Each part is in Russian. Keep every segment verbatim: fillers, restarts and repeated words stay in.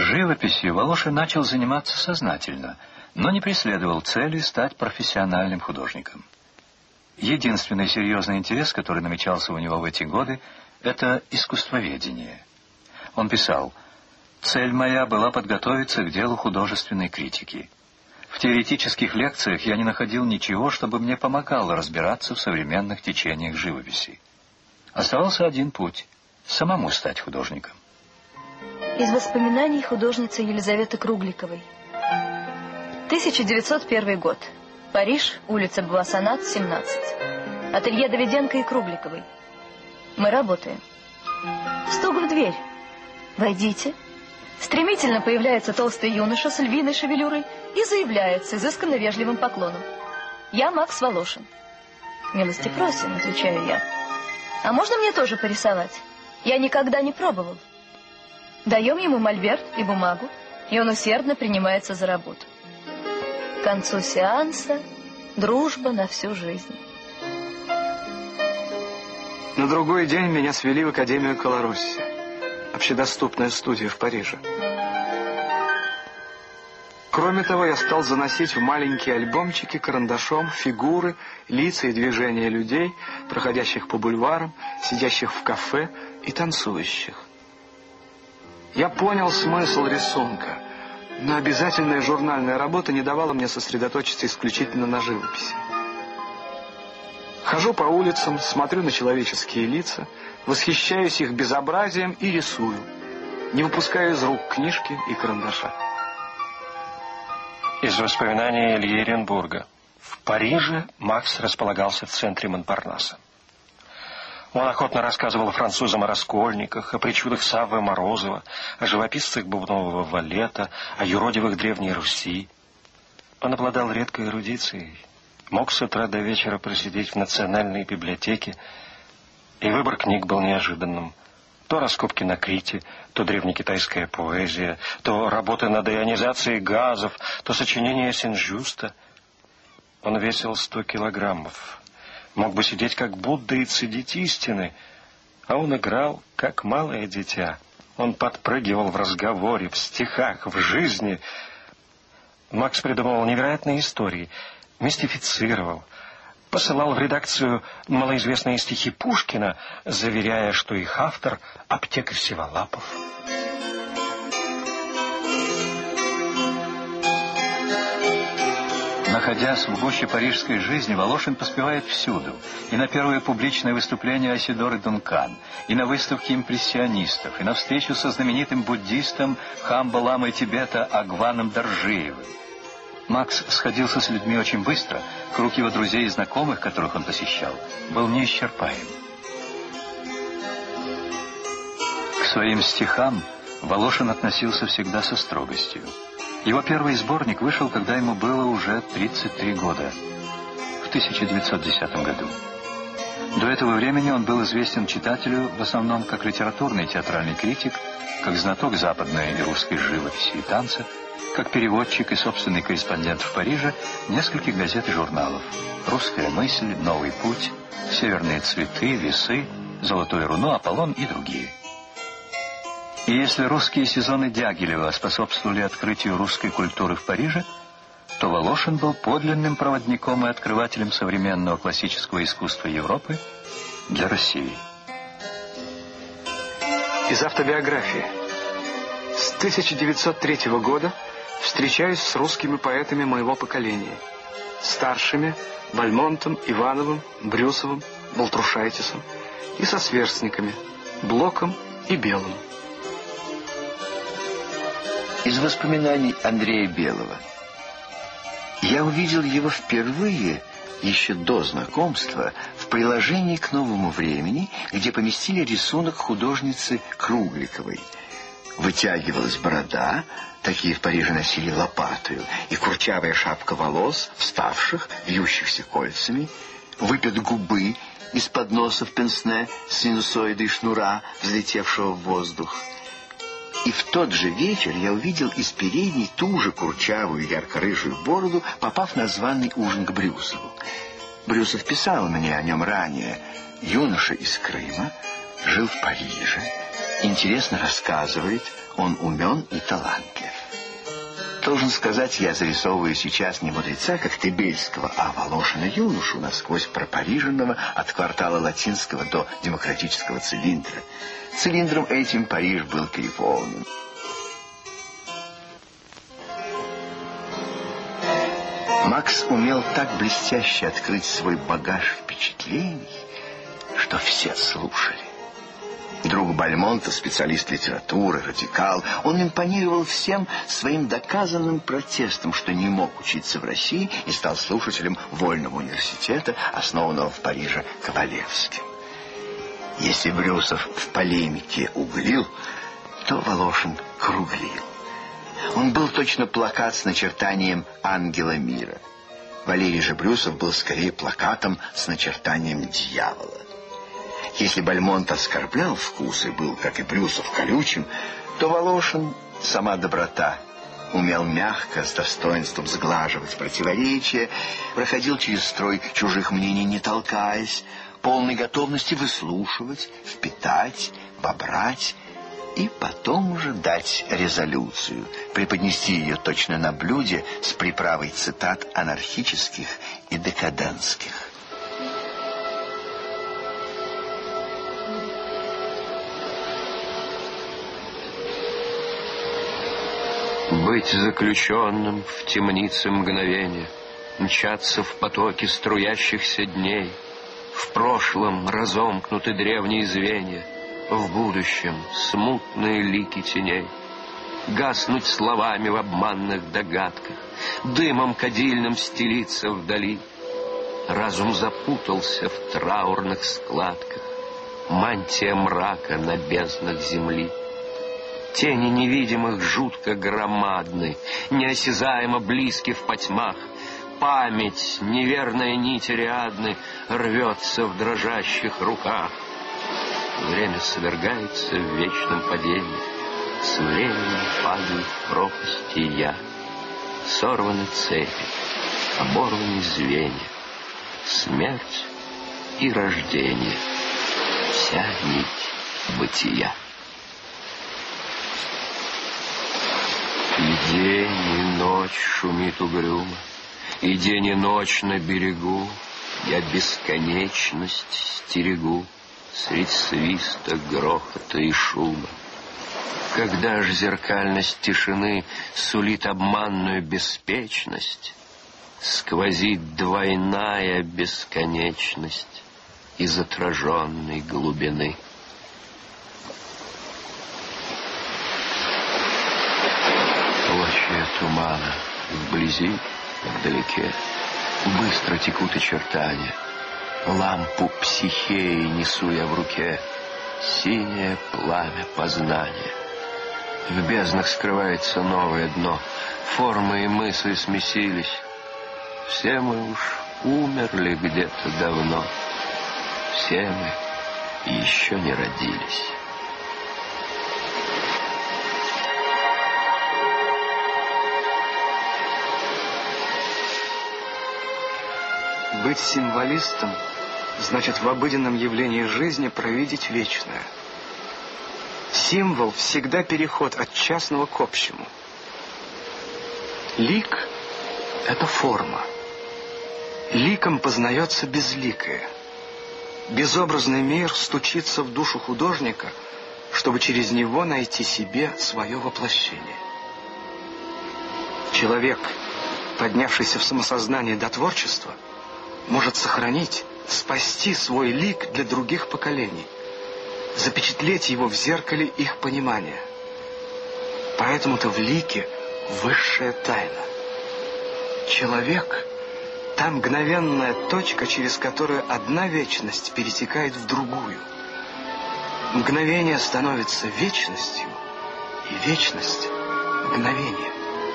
Живописью Волошин начал заниматься сознательно, но не преследовал цели стать профессиональным художником. Единственный серьезный интерес, который намечался у него в эти годы, это искусствоведение. Он писал: «Цель моя была подготовиться к делу художественной критики. В теоретических лекциях я не находил ничего, чтобы мне помогало разбираться в современных течениях живописи. Оставался один путь — самому стать художником». Из воспоминаний художницы Елизаветы Кругликовой. тысяча девятьсот первый год. Париж, улица Буассонат, семнадцать. Ателье Давиденко и Кругликовой. Мы работаем. Стук в дверь. «Войдите». Стремительно появляется толстый юноша с львиной шевелюрой и заявляет с изысканно вежливым поклоном: «Я Макс Волошин». «Милости просим», — отвечаю я. «А можно мне тоже порисовать? Я никогда не пробовал». Даем ему мольберт и бумагу, и он усердно принимается за работу. К концу сеанса дружба на всю жизнь. На другой день меня свели в Академию Колоросси, общедоступная студия в Париже. Кроме того, я стал заносить в маленькие альбомчики карандашом фигуры, лица и движения людей, проходящих по бульварам, сидящих в кафе и танцующих. Я понял смысл рисунка, но обязательная журнальная работа не давала мне сосредоточиться исключительно на живописи. Хожу по улицам, смотрю на человеческие лица, восхищаюсь их безобразием и рисую, не выпускаю из рук книжки и карандаша. Из воспоминаний Ильи Эренбурга. В Париже Макс располагался в центре Монпарнаса. Он охотно рассказывал французам о раскольниках, о причудах Саввы Морозова, о живописцах бубнового валета, о юродивых Древней Руси. Он обладал редкой эрудицией, мог с утра до вечера просидеть в Национальной библиотеке, и выбор книг был неожиданным. То раскопки на Крите, то древнекитайская поэзия, то работы над ионизацией газов, то сочинения Сен-Жюста. Он весил сто килограммов. Мог бы сидеть как Будда и цедить истины, а он играл, как малое дитя. Он подпрыгивал в разговоре, в стихах, в жизни. Макс придумывал невероятные истории, мистифицировал, посылал в редакцию малоизвестные стихи Пушкина, заверяя, что их автор — аптекарь Сиволапов. Находясь в гуще парижской жизни, Волошин поспевает всюду. И на первое публичное выступление Айседоры Дункан, и на выставки импрессионистов, и на встречу со знаменитым буддистом Хамбо-ламой Тибета Агваном Доржиевым. Макс сходился с людьми очень быстро, круг его друзей и знакомых, которых он посещал, был неисчерпаем. К своим стихам Волошин относился всегда со строгостью. Его первый сборник вышел, когда ему было уже тридцать три года, в тысяча девятьсот десятом году. До этого времени он был известен читателю в основном как литературный театральный критик, как знаток западной и русской живописи и танца, как переводчик и собственный корреспондент в Париже нескольких газет и журналов: «Русская мысль», «Новый путь», «Северные цветы», «Весы», «Золотое руно», «Аполлон» и другие. И если русские сезоны Дягилева способствовали открытию русской культуры в Париже, то Волошин был подлинным проводником и открывателем современного классического искусства Европы для России. Из автобиографии. С тысяча девятьсот третьего года встречаюсь с русскими поэтами моего поколения. Старшими — Бальмонтом, Ивановым, Брюсовым, Балтрушайтисом, и со сверстниками — Блоком и Белым. Из воспоминаний Андрея Белого. Я увидел его впервые, еще до знакомства, в приложении к «Новому времени», где поместили рисунок художницы Кругликовой. Вытягивалась борода, такие в Париже носили лопатою, и курчавая шапка волос, вставших, вьющихся кольцами, выпят губы из-под носа в пенсне с синусоидой шнура, взлетевшего в воздух. И в тот же вечер я увидел из передней ту же курчавую ярко-рыжую бороду, попав на званый ужин к Брюсову. Брюсов писал мне о нем ранее. Юноша из Крыма, жил в Париже, интересно рассказывает, он умен и талантлив. Должен сказать, я зарисовываю сейчас не мудреца Коктебельского, а Волошина юношу, насквозь пропариженного от квартала Латинского до демократического цилиндра. Цилиндром этим Париж был переполнен. Макс умел так блестяще открыть свой багаж впечатлений, что все слушали. Друг Бальмонта, специалист литературы, радикал, он импонировал всем своим доказанным протестом, что не мог учиться в России, и стал слушателем Вольного университета, основанного в Париже Ковалевским. Если Брюсов в полемике углил, то Волошин круглил. Он был точно плакат с начертанием ангела мира. Валерий же Брюсов был скорее плакатом с начертанием дьявола. Если Бальмонт оскорблял вкус и был, как и Брюсов, колючим, то Волошин — сама доброта. Умел мягко, с достоинством сглаживать противоречия, проходил через строй чужих мнений, не толкаясь, полной готовности выслушивать, впитать, вобрать и потом уже дать резолюцию, преподнести ее точно на блюде с приправой цитат анархических и декадентских. Быть заключенным в темнице мгновения, мчаться в потоке струящихся дней, в прошлом разомкнуты древние звенья, в будущем смутные лики теней, гаснуть словами в обманных догадках, дымом кадильным стелиться вдали. Разум запутался в траурных складках, мантия мрака на безднах земли. Тени невидимых жутко громадны, неосязаемо близки в потьмах. Память, неверная нить Ариадны, рвется в дрожащих руках. Время свергается в вечном падении, с временем падаю в пропасть и я. Сорваны цепи, оборваны звенья, смерть и рождение, вся нить бытия. И день, и ночь шумит угрюмо, и день, и ночь на берегу я бесконечность стерегу средь свиста, грохота и шума. Когда ж зеркальность тишины сулит обманную беспечность, сквозит двойная бесконечность из отраженной глубины. Площадь тумана вблизи, вдалеке, быстро текут очертания. Лампу психеи несу я в руке, синее пламя познания. В безднах скрывается новое дно, формы и мысли смесились. Все мы уж умерли где-то давно, все мы еще не родились. Быть символистом значит в обыденном явлении жизни провидеть вечное. Символ всегда переход от частного к общему. Лик — это форма. Ликом познается безликое. Безобразный мир стучится в душу художника, чтобы через него найти себе свое воплощение. Человек, поднявшийся в самосознание до творчества, может сохранить, спасти свой лик для других поколений, запечатлеть его в зеркале их понимания. Поэтому-то в лике высшая тайна. Человек — та мгновенная точка, через которую одна вечность перетекает в другую. Мгновение становится вечностью, и вечность — мгновением.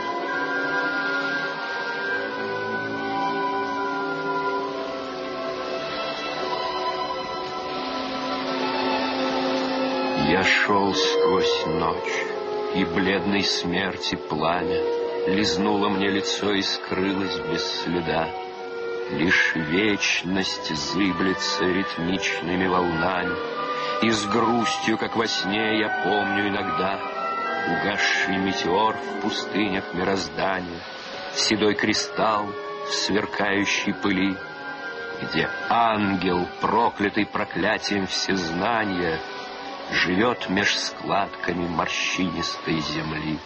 Я шел сквозь ночь, и бледной смерти пламя лизнуло мне лицо и скрылось без следа. Лишь вечность зыблется ритмичными волнами, И с грустью, как во сне, я помню иногда угасший метеор в пустынях мироздания, седой кристалл в сверкающей пыли, где ангел, проклятый проклятием всезнания, живет меж складками морщинистой земли.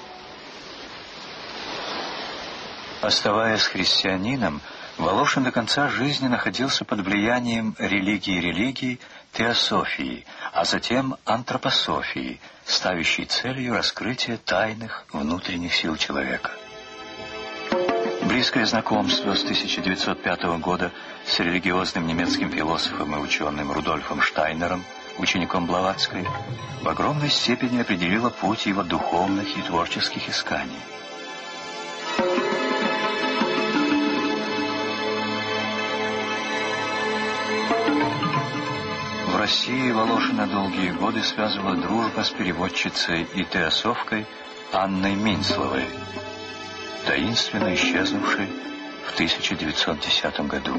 Оставаясь христианином, Волошин до конца жизни находился под влиянием религии религий, теософии, а затем антропософии, ставящей целью раскрытие тайных внутренних сил человека. Близкое знакомство с тысяча девятьсот пятого года с религиозным немецким философом и ученым Рудольфом Штайнером, учеником Блаватской, в огромной степени определило путь его духовных и творческих исканий. В России Волошина долгие годы связывала дружба с переводчицей и теософкой Анной Минцловой, таинственно исчезнувшей в тысяча девятьсот десятом году.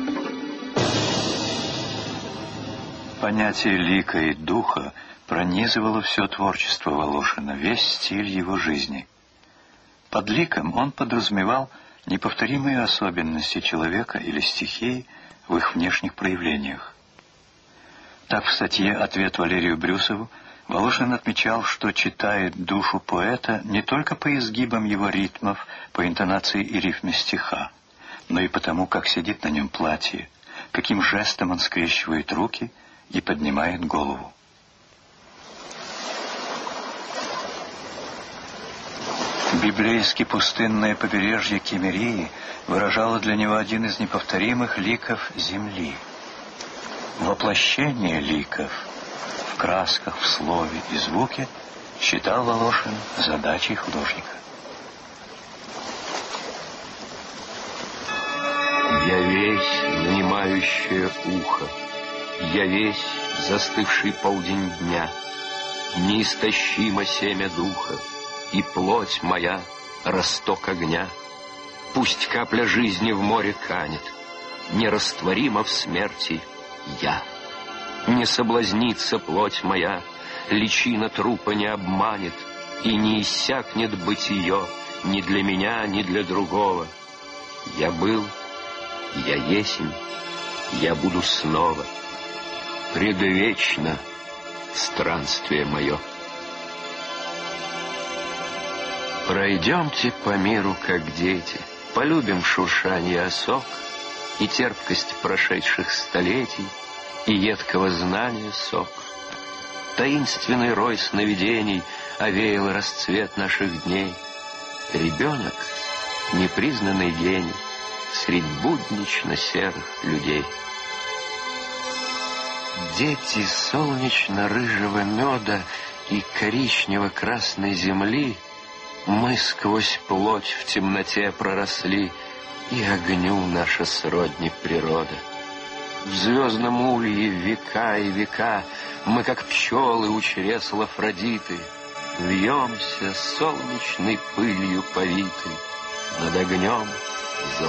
Понятие лика и духа пронизывало все творчество Волошина, весь стиль его жизни. Под ликом он подразумевал неповторимые особенности человека или стихии в их внешних проявлениях. Так в статье «Ответ Валерию Брюсову» Волошин отмечал, что читает душу поэта не только по изгибам его ритмов, по интонации и рифме стиха, но и потому, как сидит на нем платье, каким жестом он скрещивает руки и поднимает голову. Библейски пустынное побережье Киммерии выражало для него один из неповторимых ликов земли. Воплощение ликов в красках, в слове и звуке считал Волошин задачей художника. Я весь внимающее ухо, я весь застывший полдень дня, неистощимо семя духа, и плоть моя росток огня. Пусть капля жизни в море канет, нерастворимо в смерти я. Не соблазнится плоть моя, личина трупа не обманет, и не иссякнет бытие ни для меня, ни для другого. Я был, я есмь, я буду снова. Предвечно странствие мое. Пройдемте по миру, как дети, полюбим шуршание осок и терпкость прошедших столетий, и едкого знания сок. Таинственный рой сновидений овеял расцвет наших дней. Ребенок — непризнанный гений средь буднично серых людей. Дети солнечно-рыжего меда и коричнево-красной земли, мы сквозь плоть в темноте проросли, и огню наша сродни природа. В звездном улье века и века мы, как пчелы у чресл Афродиты, вьемся солнечной пылью повитой над огнем